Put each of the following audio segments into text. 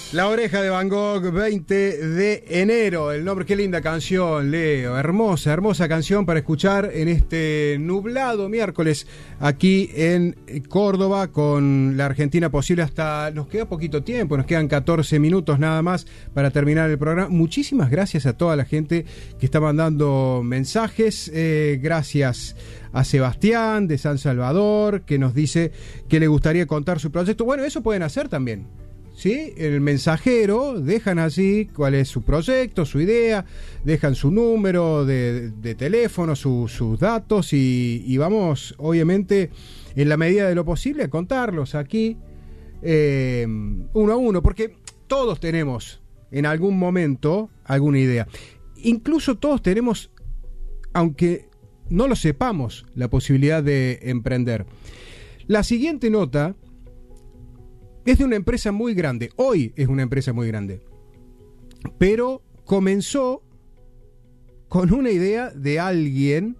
La Oreja de Van Gogh, 20 de enero. El nombre, qué linda canción, Leo. Hermosa, hermosa canción para escuchar en este nublado miércoles aquí en Córdoba, con la Argentina posible hasta... Nos queda poquito tiempo, nos quedan 14 minutos nada más para terminar el programa. Muchísimas gracias a toda la gente que está mandando mensajes. Gracias a Sebastián de San Salvador, que nos dice que le gustaría contar su proyecto. Bueno, eso pueden hacer también. ¿Sí? El mensajero, dejan así cuál es su proyecto, su idea, dejan su número de teléfono, sus datos y vamos, obviamente, en la medida de lo posible, a contarlos aquí uno a uno, porque todos tenemos en algún momento alguna idea. Incluso todos tenemos, aunque no lo sepamos, la posibilidad de emprender. La siguiente nota es de una empresa muy grande. Hoy es una empresa muy grande. Pero comenzó con una idea de alguien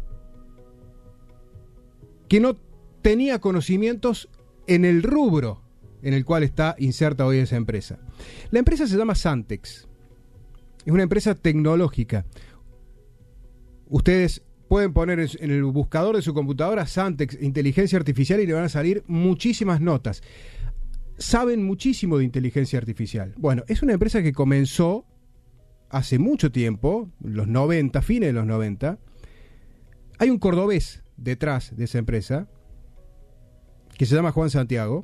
que no tenía conocimientos en el rubro en el cual está inserta hoy esa empresa. La empresa se llama Santex. Es una empresa tecnológica. Ustedes pueden poner en el buscador de su computadora Santex, inteligencia artificial, y le van a salir muchísimas notas. Saben muchísimo de inteligencia artificial. Bueno, es una empresa que comenzó hace mucho tiempo, los 90, fines de los 90. Hay un cordobés detrás de esa empresa, que se llama Juan Santiago,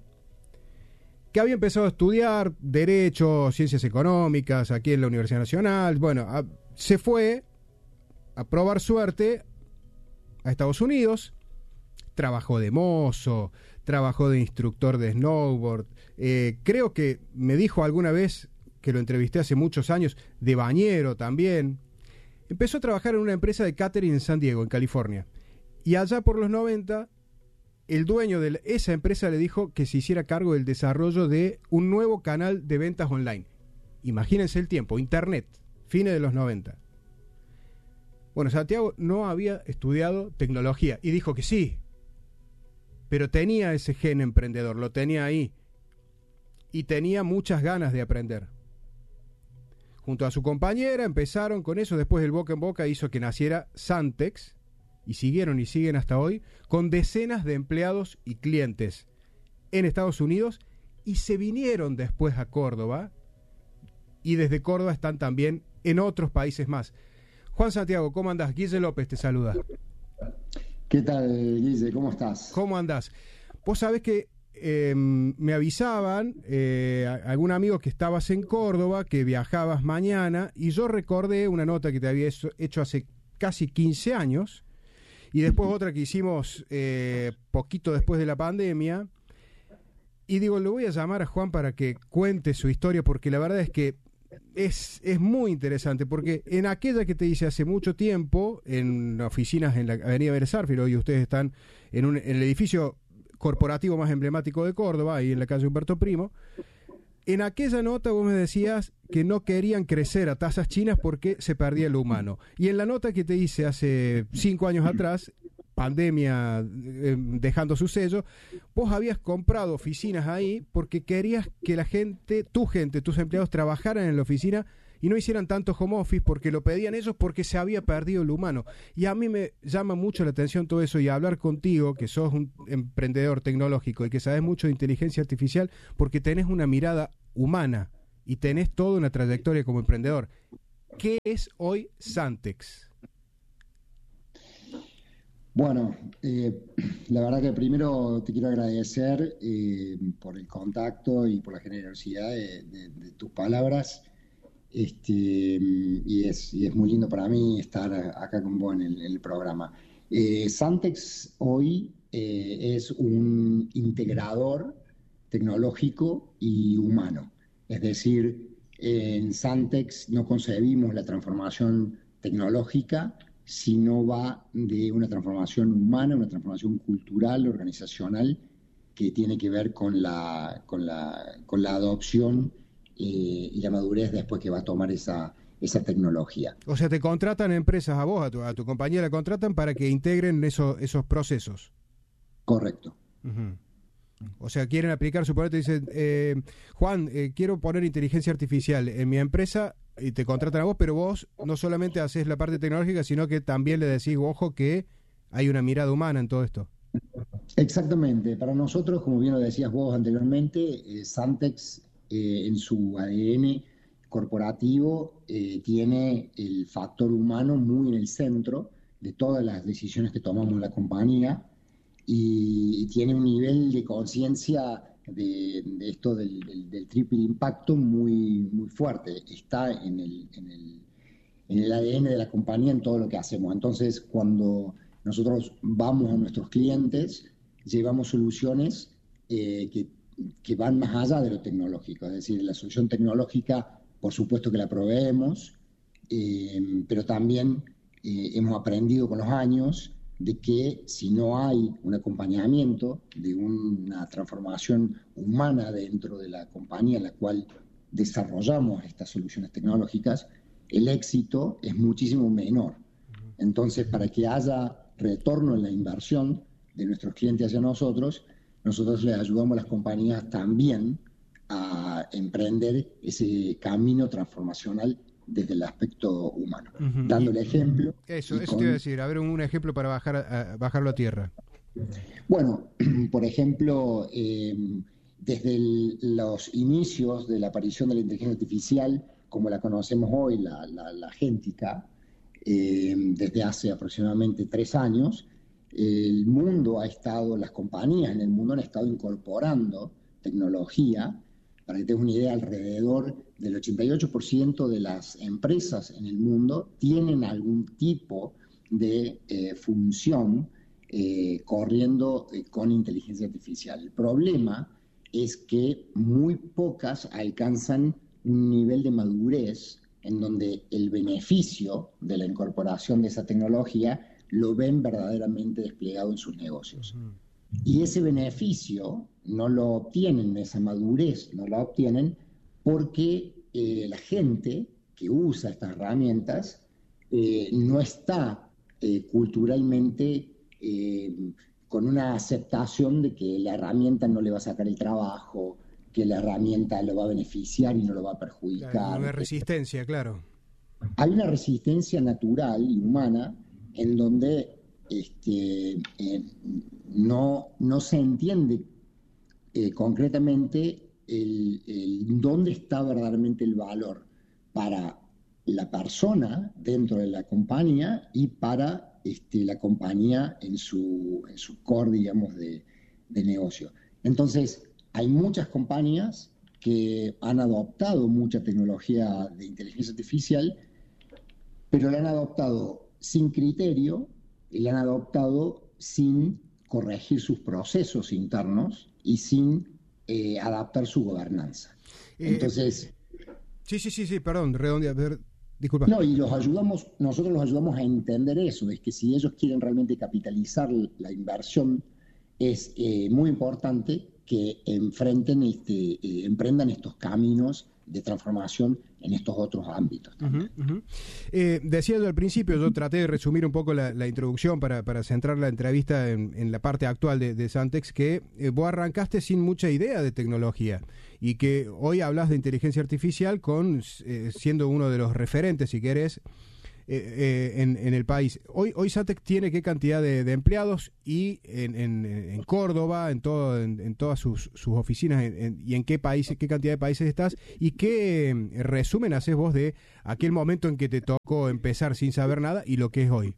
que había empezado a estudiar Derecho, Ciencias Económicas, aquí en la Universidad Nacional. Bueno, se fue a probar suerte a Estados Unidos, trabajó de mozo, trabajó de instructor de snowboard, creo que me dijo alguna vez, que lo entrevisté hace muchos años, de bañero también. Empezó a trabajar en una empresa de catering en San Diego, en California. Y allá por los 90, el dueño de esa empresa le dijo que se hiciera cargo del desarrollo de un nuevo canal de ventas online. Imagínense el tiempo, Internet, fines de los 90. Bueno, Santiago no había estudiado tecnología y dijo que sí, pero tenía ese gen emprendedor, lo tenía ahí y tenía muchas ganas de aprender. Junto a su compañera empezaron con eso, después el boca en boca hizo que naciera Santex y siguieron y siguen hasta hoy con decenas de empleados y clientes en Estados Unidos, y se vinieron después a Córdoba y desde Córdoba están también en otros países más. Juan Santiago, ¿cómo andás? Guille López te saluda. ¿Qué tal, Guille? ¿Cómo estás? ¿Cómo andás? Vos sabés que me avisaban algún amigo que estabas en Córdoba, que viajabas mañana, y yo recordé una nota que te había hecho hace casi 15 años, y después otra que hicimos poquito después de la pandemia, y digo, le voy a llamar a Juan para que cuente su historia, porque la verdad es que es muy interesante, porque en aquella que te hice hace mucho tiempo, en oficinas en la avenida Beresarfield, hoy ustedes están en el edificio corporativo más emblemático de Córdoba, ahí en la calle Humberto Primo. En aquella nota vos me decías que no querían crecer a tasas chinas porque se perdía lo humano. Y en la nota que te hice hace 5 años atrás, pandemia dejando su sello, vos habías comprado oficinas ahí porque querías que la gente, tus empleados trabajaran en la oficina y no hicieran tanto home office porque lo pedían ellos, porque se había perdido lo humano. Y a mí me llama mucho la atención todo eso, y hablar contigo, que sos un emprendedor tecnológico y que sabes mucho de inteligencia artificial, porque tenés una mirada humana y tenés toda una trayectoria como emprendedor. ¿Qué es hoy Santex? Bueno, la verdad que primero te quiero agradecer por el contacto y por la generosidad de tus palabras. Y es muy lindo para mí estar acá con vos en el programa. Santex hoy es un integrador tecnológico y humano. Es decir, en Santex no concebimos la transformación tecnológica, sino va de una transformación humana, una transformación cultural, organizacional, que tiene que ver con la adopción y la madurez después que va a tomar esa tecnología. O sea, te contratan empresas a vos, a tu compañía la contratan para que integren esos procesos. Correcto. Uh-huh. O sea, quieren aplicar, suponete, dicen, Juan, quiero poner inteligencia artificial en mi empresa y te contratan a vos, pero vos no solamente haces la parte tecnológica, sino que también le decís, ojo, que hay una mirada humana en todo esto. Exactamente. Para nosotros, como bien lo decías vos anteriormente, Santex en su ADN corporativo tiene el factor humano muy en el centro de todas las decisiones que tomamos en la compañía y tiene un nivel de conciencia de esto del triple impacto muy fuerte. Está en el ADN de la compañía en todo lo que hacemos. Entonces, cuando nosotros vamos a nuestros clientes, llevamos soluciones que van más allá de lo tecnológico. Es decir, la solución tecnológica, por supuesto que la proveemos, pero también hemos aprendido con los años de que si no hay un acompañamiento de una transformación humana dentro de la compañía en la cual desarrollamos estas soluciones tecnológicas, el éxito es muchísimo menor. Entonces, para que haya retorno en la inversión de nuestros clientes hacia nosotros les ayudamos a las compañías también a emprender ese camino transformacional desde el aspecto humano, dándole ejemplo. Eso te iba a decir, a ver un ejemplo para bajarlo a tierra. Bueno, por ejemplo, desde los inicios de la aparición de la inteligencia artificial, como la conocemos hoy, la agéntica, desde hace aproximadamente 3 años, el mundo ha estado, las compañías en el mundo han estado incorporando tecnología. Para que tengas una idea, alrededor del 88% de las empresas en el mundo tienen algún tipo de función corriendo con inteligencia artificial. El problema es que muy pocas alcanzan un nivel de madurez en donde el beneficio de la incorporación de esa tecnología lo ven verdaderamente desplegado en sus negocios. Y ese beneficio no lo obtienen, esa madurez no la obtienen porque la gente que usa estas herramientas no está culturalmente con una aceptación de que la herramienta no le va a sacar el trabajo, que la herramienta lo va a beneficiar y no lo va a perjudicar. Claro, una resistencia, claro. Hay una resistencia natural y humana en donde no se entiende concretamente dónde está verdaderamente el valor para la persona dentro de la compañía y para la compañía en su core, digamos, de negocio. Entonces, hay muchas compañías que han adoptado mucha tecnología de inteligencia artificial, pero la han adoptado sin criterio y la han adoptado sin corregir sus procesos internos y sin adaptar su gobernanza. Entonces... Sí, perdón, redondea, disculpa. No, y nosotros los ayudamos a entender eso, es que si ellos quieren realmente capitalizar la inversión, es muy importante que emprendan estos caminos de transformación en estos otros ámbitos también. Decía yo al principio, yo traté de resumir un poco la introducción para centrar la entrevista en la parte actual de Santex, que vos arrancaste sin mucha idea de tecnología y que hoy hablas de inteligencia artificial siendo uno de los referentes, si querés, en el país. Hoy Santex tiene qué cantidad de empleados y en Córdoba, en todas sus oficinas, y en qué países, qué cantidad de países estás, y qué resumen haces vos de aquel momento en que te tocó empezar sin saber nada y lo que es hoy.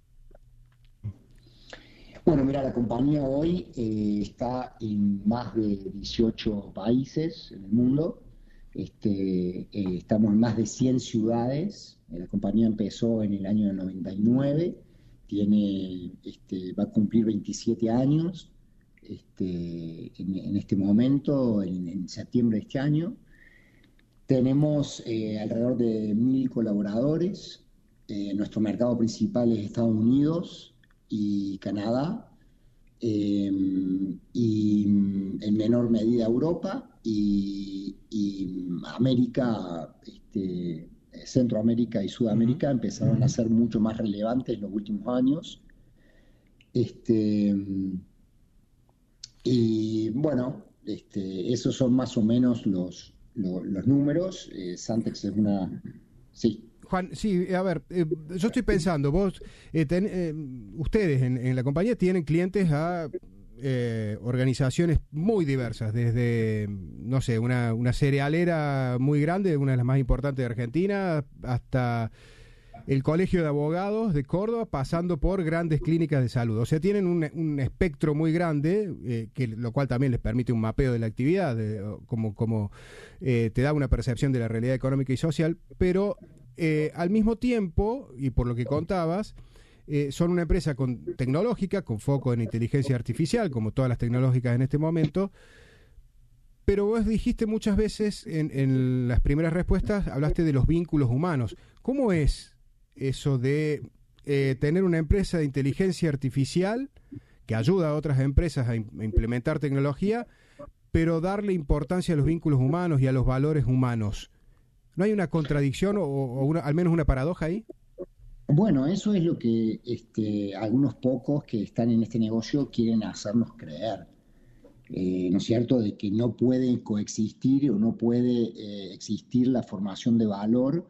Bueno, mira, la compañía hoy está en más de 18 países en el mundo. Estamos en más de 100 ciudades. La compañía empezó en el año 99, va a cumplir 27 años en este momento, en septiembre de este año. Tenemos alrededor de 1.000 colaboradores. Nuestro mercado principal es Estados Unidos y Canadá, y en menor medida Europa y América, Centroamérica y Sudamérica empezaron a ser mucho más relevantes en los últimos años. Y bueno, esos son más o menos los números. Santex es una... Sí. Juan, sí, a ver, yo estoy pensando, ustedes en la compañía tienen clientes a organizaciones muy diversas, desde, no sé, una cerealera muy grande, una de las más importantes de Argentina, hasta el Colegio de Abogados de Córdoba, pasando por grandes clínicas de salud. O sea, tienen un espectro muy grande, lo cual también les permite un mapeo de la actividad, como te da una percepción de la realidad económica y social, pero al mismo tiempo, y por lo que contabas, son una empresa tecnológica, con foco en inteligencia artificial, como todas las tecnológicas en este momento, pero vos dijiste muchas veces en las primeras respuestas, hablaste de los vínculos humanos. ¿Cómo es eso de tener una empresa de inteligencia artificial que ayuda a otras empresas a implementar tecnología, pero darle importancia a los vínculos humanos y a los valores humanos? ¿No hay una contradicción o al menos una paradoja ahí? Bueno, eso es lo que algunos pocos que están en este negocio quieren hacernos creer. ¿No es cierto?, de que no puede coexistir o no puede existir la formación de valor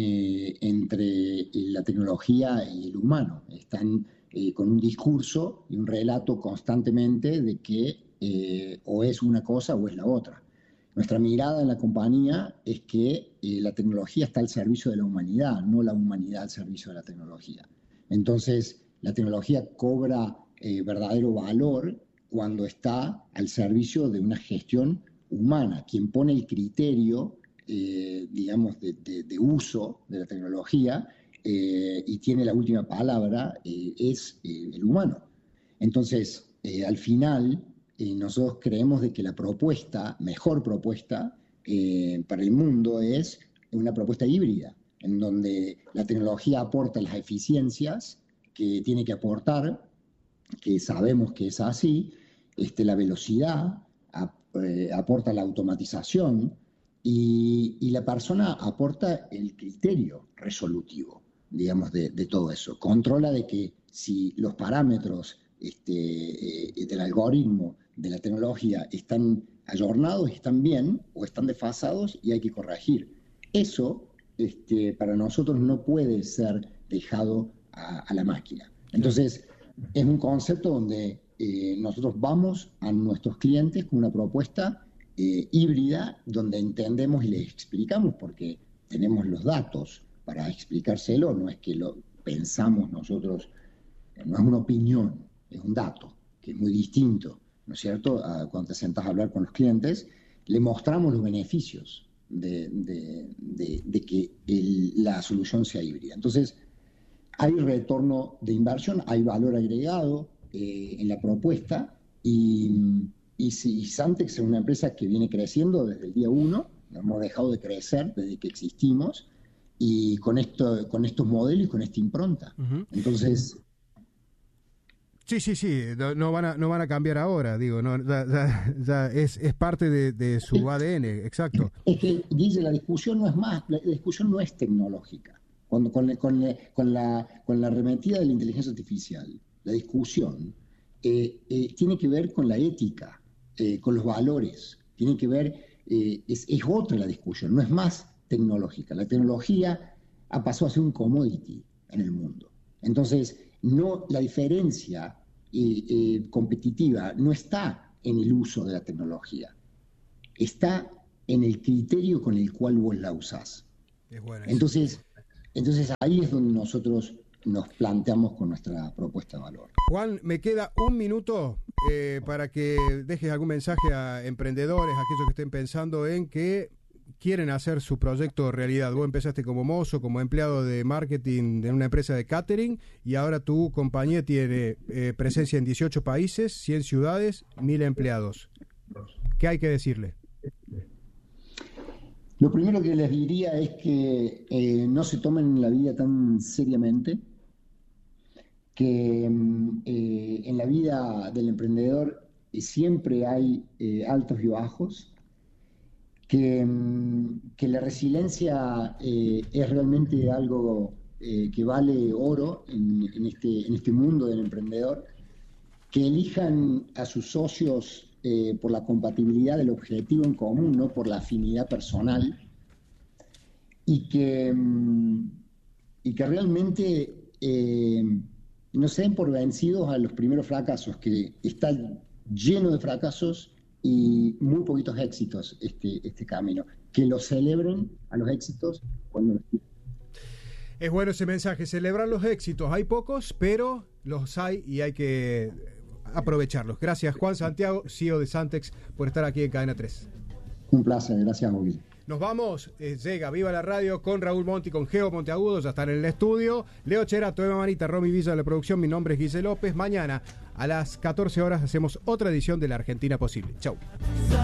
entre la tecnología y el humano. Están con un discurso y un relato constantemente de que o es una cosa o es la otra. Nuestra mirada en la compañía es que la tecnología está al servicio de la humanidad, no la humanidad al servicio de la tecnología. Entonces, la tecnología cobra verdadero valor cuando está al servicio de una gestión humana. Quien pone el criterio, digamos, de uso de la tecnología y tiene la última palabra es el humano. Entonces, al final, nosotros creemos de que la mejor propuesta para el mundo es una propuesta híbrida, en donde la tecnología aporta las eficiencias que tiene que aportar, que sabemos que es así, la velocidad, aporta la automatización y la persona aporta el criterio resolutivo, digamos, de todo eso. Controla de que si los parámetros del algoritmo, de la tecnología, están ayornados, están bien o están desfasados y hay que corregir. Eso para nosotros no puede ser dejado a la máquina. Entonces, es un concepto donde nosotros vamos a nuestros clientes con una propuesta híbrida donde entendemos y les explicamos porque tenemos los datos para explicárselo, no es que lo pensamos nosotros, no es una opinión, es un dato que es muy distinto, ¿no es cierto? Cuando te sentás a hablar con los clientes, le mostramos los beneficios de que la solución sea híbrida. Entonces, hay retorno de inversión, hay valor agregado en la propuesta y Santex es una empresa que viene creciendo desde el día 1, no hemos dejado de crecer desde que existimos y con estos modelos y con esta impronta. Uh-huh. Entonces... Sí, no van a cambiar ahora, digo, no, ya es parte de su ADN, exacto. Es que, Guille, la discusión no es tecnológica. Con la arremetida de la inteligencia artificial, la discusión tiene que ver con la ética, con los valores, tiene que ver, es otra la discusión, no es más tecnológica. La tecnología ha pasado a ser un commodity en el mundo. Entonces, la diferencia competitiva no está en el uso de la tecnología, está en el criterio con el cual vos la usás. Entonces ahí es donde nosotros nos planteamos con nuestra propuesta de valor. Juan, me queda un minuto para que dejes algún mensaje a emprendedores, a aquellos que estén pensando en que quieren hacer su proyecto realidad. Vos empezaste como mozo, como empleado de marketing de una empresa de catering y ahora tu compañía tiene presencia en 18 países, 100 ciudades, 1000 empleados. ¿Qué hay que decirle? Lo primero que les diría es que no se tomen la vida tan seriamente, que en la vida del emprendedor siempre hay altos y bajos, que la resiliencia es realmente algo que vale oro en este mundo del emprendedor que elijan a sus socios por la compatibilidad del objetivo en común, no por la afinidad personal, y que realmente no se den por vencidos a los primeros fracasos, que está lleno de fracasos y muy poquitos éxitos este camino. Que lo celebren a los éxitos cuando los tienen. Es bueno ese mensaje, celebrar los éxitos. Hay pocos, pero los hay y hay que aprovecharlos. Gracias, Juan Santiago, CEO de Santex, por estar aquí en Cadena 3. Un placer, gracias, Bobby. Nos vamos, llega Viva la Radio con Raúl Monti, con Geo Monteagudo, ya están en el estudio. Leo Cherato, Eva Manita, Romy Villa de la producción, mi nombre es Guille López. Mañana a las 14 horas hacemos otra edición de La Argentina Posible. Chau.